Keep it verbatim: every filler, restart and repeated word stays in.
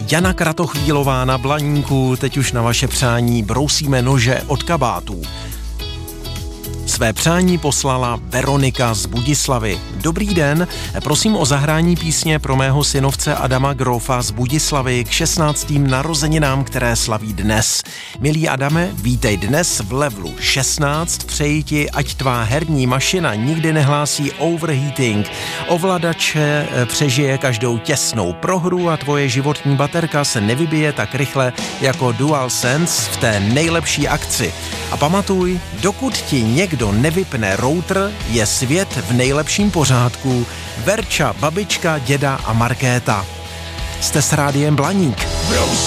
Jana Kratochvílová na Blaníku, teď už na vaše přání brousíme nože od kabátů. Své přání poslala Veronika z Budislavy. Dobrý den, prosím o zahrání písně pro mého synovce Adama Grofa z Budislavy k šestnáctým narozeninám, které slaví dnes. Milý Adame, vítej dnes v levelu šestnáct, přeji ti, ať tvá herní mašina nikdy nehlásí overheating. Ovladače přežije každou těsnou prohru a tvoje životní baterka se nevybije tak rychle jako DualSense v té nejlepší akci. A pamatuj, dokud ti někdo nevypne router, je svět v nejlepším pořádku. Verča, babička, děda a Markéta. Jste s rádiem Blaník.